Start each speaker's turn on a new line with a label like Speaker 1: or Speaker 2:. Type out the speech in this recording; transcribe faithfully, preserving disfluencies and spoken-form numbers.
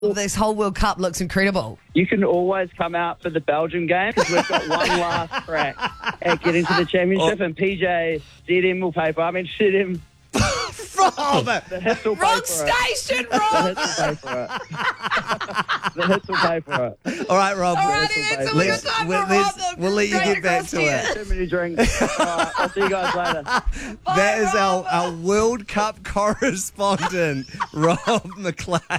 Speaker 1: This whole World Cup looks incredible.
Speaker 2: You can always come out for the Belgium game because we've got one last crack at getting to the championship, and P J Z M will pay for it. I mean, shit him.
Speaker 3: Rob!
Speaker 2: The hits will pay
Speaker 1: Wrong
Speaker 2: for
Speaker 1: station,
Speaker 2: it.
Speaker 1: Rob!
Speaker 2: The hits will pay for it. The hits will pay for it.
Speaker 3: All right, Rob.
Speaker 1: Alrighty,
Speaker 2: Let's-
Speaker 1: that's all
Speaker 3: let's-
Speaker 1: good time
Speaker 3: we'll-
Speaker 1: for
Speaker 3: let's-
Speaker 1: Rob.
Speaker 3: we'll let you
Speaker 1: Straight
Speaker 3: get back
Speaker 1: across
Speaker 3: to
Speaker 1: here.
Speaker 3: it.
Speaker 2: Too many drinks. All right, I'll see you guys later.
Speaker 3: That is our,
Speaker 1: Rob.
Speaker 3: our World Cup correspondent, Rob McLean.